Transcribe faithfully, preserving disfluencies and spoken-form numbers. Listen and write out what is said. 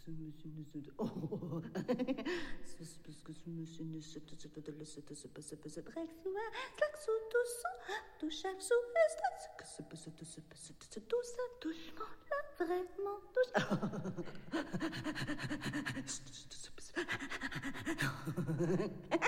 ce monsieur ne se... Oh. C'est parce que ce monsieur ne se... Break souvent, slack sous tout ça, tout chaque sous est, que se passe, tout se passe, tout ça touche, là vraiment touche.